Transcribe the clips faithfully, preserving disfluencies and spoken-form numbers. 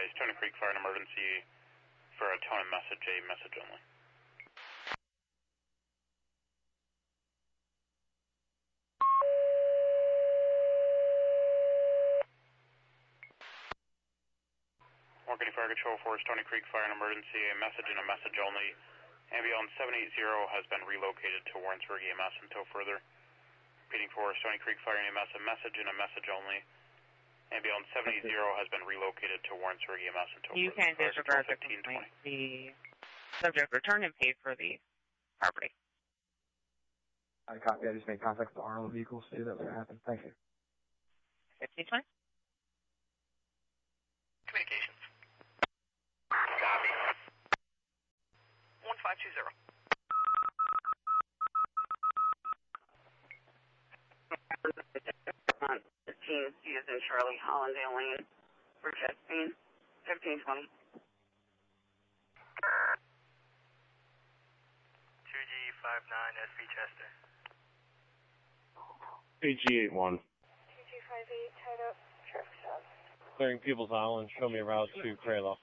advise Stony Creek Fire and Emergency for a tone and message, a message only. Morgan Fire Control for Stony Creek Fire and Emergency, a message and a message only. Ambulance seven eighty has been relocated to Warrensburg E M S until further. Repeating for Stony Creek Fire and E M S, a message and a message only. Ambulance seven eighty has been relocated to Warrensburg E M S until you further. You can disregard the complaint. The subject returned and paid for the property. I copy. I just made contact with the Arnold vehicles. See that was going to happen. Thank you. fifteen twenty. Communications. Copy. one five two zero. fifteen Susan Charlie Hollandale Lane for Chesapeake. fifteen twenty. two G five nine S V Chester. A G eight one. two G five eight tied up. Traffic stop. Clearing People's Island. Show me a route to Kraloff.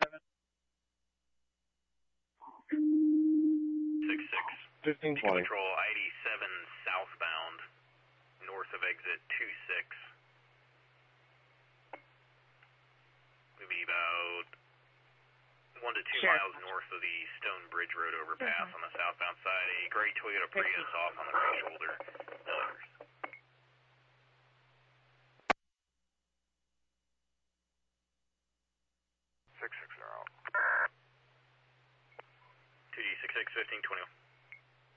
six six. fifteen twenty. Control eighty-seven southbound, north of exit two six. Maybe about one to two sure. miles north of the Stone Bridge Road overpass on the southbound side. A gray Toyota Prius off on the right.